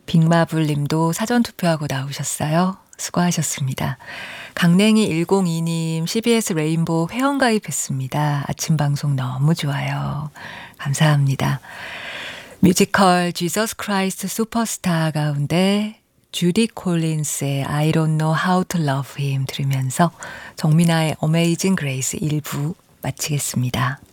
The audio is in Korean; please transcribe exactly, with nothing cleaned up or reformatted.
빅마블 님도 사전투표하고 나오셨어요. 수고하셨습니다. 강냉이 일공이 님 씨비에스 레인보우 회원가입했습니다. 아침 방송 너무 좋아요. 감사합니다. 뮤지컬 지저스 크라이스트 슈퍼스타 가운데 주디 콜린스의 I don't know how to love him 들으면서 정민아의 어메이징 그레이스 일 부 마치겠습니다.